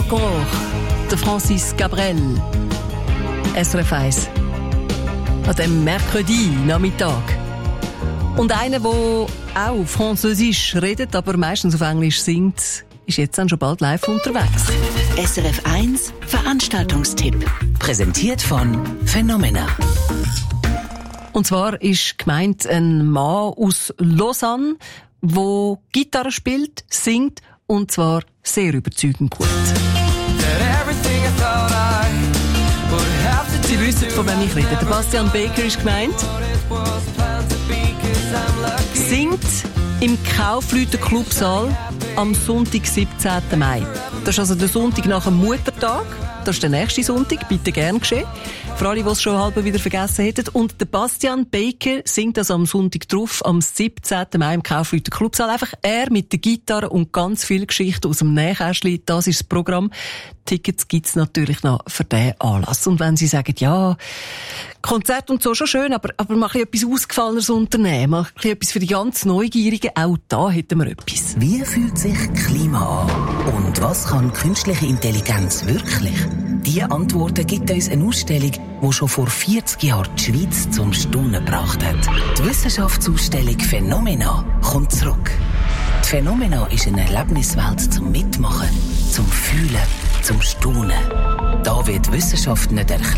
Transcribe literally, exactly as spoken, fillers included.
encore, der Francis Cabrel. S R F eins. An dem Mercredi-Nachmittag. Und einer, der auch Französisch redet, aber meistens auf Englisch singt, ist jetzt dann schon bald live unterwegs. S R F eins Veranstaltungstipp. Präsentiert von Phenomena. Und zwar ist gemeint ein Mann aus Lausanne, der Gitarre spielt, singt und zwar sehr überzeugend gut. Sie wissen, von wem ich rede. Der Bastian Baker ist gemeint. Singt im Kaufleute-Clubsaal am Sonntag, siebzehnten Mai. Das ist also der Sonntag nach dem Muttertag. Das ist der nächste Sonntag. Bitte gern geschehen. Für alle, die es schon halb wieder vergessen hätten. Und der Bastian Baker singt also am Sonntag drauf, am siebzehnten Mai im Kaufleute-Clubsaal. Einfach er mit der Gitarre und ganz viele Geschichten aus dem Nähkästchen. Das ist das Programm. Tickets gibt's natürlich noch für diesen Anlass. Und wenn Sie sagen, ja, Konzert und so schon schön, aber, aber mal ein bisschen etwas Ausgefallenes unternehmen, mal ein bisschen etwas für die ganz Neugierigen, auch da hätten wir etwas. Wie fühlt sich Klima an? Und was kann künstliche Intelligenz wirklich? Diese Antworten gibt uns eine Ausstellung, die schon vor vierzig Jahren die Schweiz zum Staunen gebracht hat. Die Wissenschaftsausstellung Phenomena kommt zurück. Die Phenomena ist eine Erlebniswelt zum Mitmachen, zum Fühlen, zum Staunen. Da wird Wissenschaft nicht erklärt.